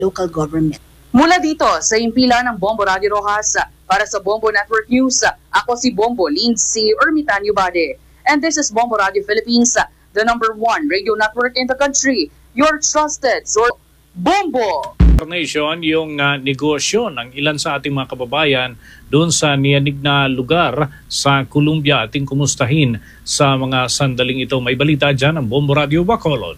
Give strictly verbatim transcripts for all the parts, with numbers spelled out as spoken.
local government. Mula dito sa impila ng Bombo Radio Rojas, para sa Bombo Network News, ako si Bombo Lindsay Ermitanio Bade. And this is Bombo Radio Philippines, the number one radio network in the country. Your trusted source, Bombo! Nation, yung uh, negosyo ng ilan sa ating mga kababayan doon sa niyanig na lugar sa Colombia, ating kumustahin sa mga sandaling ito. May balita dyan ang Bombo Radio Bacolod.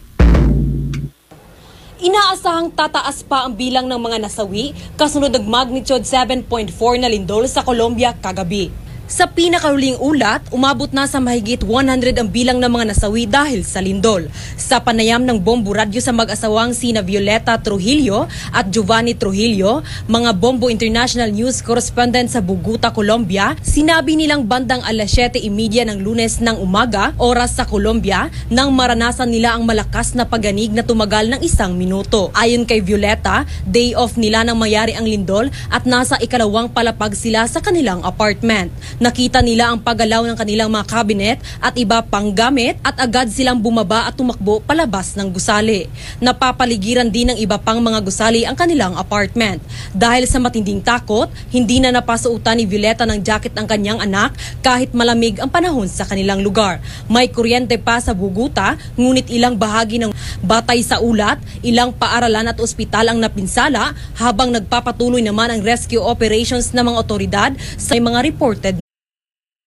Inaasahang tataas pa ang bilang ng mga nasawi kasunod ng magnitude seven point four na lindol sa Colombia kagabi. Sa pinakahuling ulat, umabot na sa mahigit one hundred ang bilang ng mga nasawi dahil sa lindol. Sa panayam ng Bombo Radio sa mag-asawang sina Violeta Trujillo at Giovanni Trujillo, mga Bombo International News correspondent sa Bogota, Colombia, sinabi nilang bandang alas siyete trenta ng Lunes ng umaga, oras sa Colombia, nang maranasan nila ang malakas na paganig na tumagal ng isang minuto. Ayon kay Violeta, day off nila nang mayari ang lindol at nasa ikalawang palapag sila sa kanilang apartment. Nakita nila ang paggalaw ng kanilang mga kabinet at iba pang gamit at agad silang bumaba at tumakbo palabas ng gusali. Napapaligiran din ng iba pang mga gusali ang kanilang apartment. Dahil sa matinding takot, hindi na napasuutan ni Violeta ng jacket ang kanyang anak kahit malamig ang panahon sa kanilang lugar. May kuryente pa sa Bogota, ngunit ilang bahagi ng batay sa ulat, ilang paaralan at ospital ang napinsala habang nagpapatuloy naman ang rescue operations ng mga otoridad sa mga reported